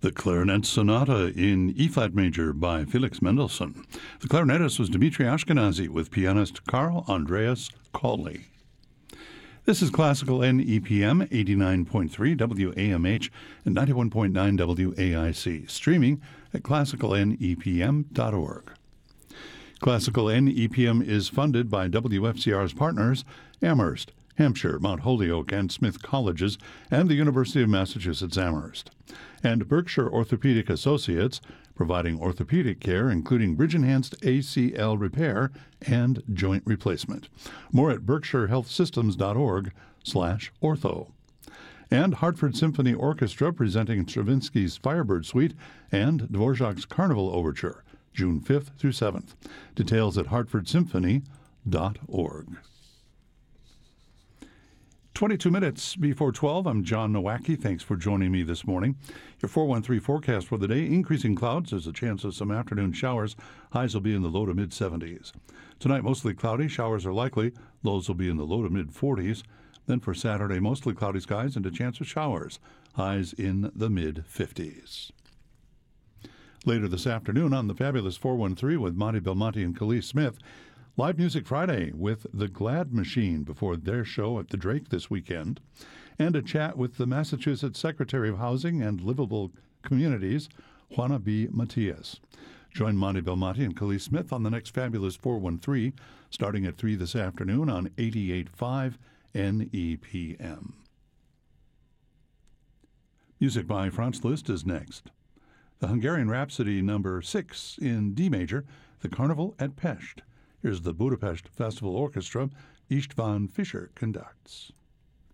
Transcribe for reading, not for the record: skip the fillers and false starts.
The Clarinet Sonata in E-flat major by Felix Mendelssohn. The clarinetist was Dmitri Ashkenazy with pianist Carl Andreas Colley. This is Classical NEPM 89.3 WAMH and 91.9 WAIC, streaming at classicalnepm.org. Classical NEPM is funded by WFCR's partners, Amherst, Hampshire, Mount Holyoke, and Smith Colleges, and the University of Massachusetts Amherst. And Berkshire Orthopedic Associates, providing orthopedic care, including bridge-enhanced ACL repair and joint replacement. More at berkshirehealthsystems.org/ortho. And Hartford Symphony Orchestra presenting Stravinsky's Firebird Suite and Dvorak's Carnival Overture, June 5th through 7th. Details at hartfordsymphony.org. 22 minutes before 12, I'm John Nowacki. Thanks for joining me this morning. Your 413 forecast for the day, increasing clouds. There's a chance of some afternoon showers. Highs will be in the low to mid-70s. Tonight, mostly cloudy. Showers are likely. Lows will be in the low to mid-40s. Then for Saturday, mostly cloudy skies and a chance of showers. Highs in the mid-50s. Later this afternoon on the Fabulous 413 with Monty Belmonte and Khalees Smith, Live Music Friday with The Glad Machine before their show at the Drake this weekend, and a chat with the Massachusetts Secretary of Housing and Livable Communities, Juana B. Matias. Join Monty Belmonte and Khalees Smith on the next Fabulous 413, starting at 3 this afternoon on 88.5 NEPM. Music by Franz Liszt is next. The Hungarian Rhapsody No. 6 in D major, The Carnival at Pest. Here's the Budapest Festival Orchestra. István Fischer conducts.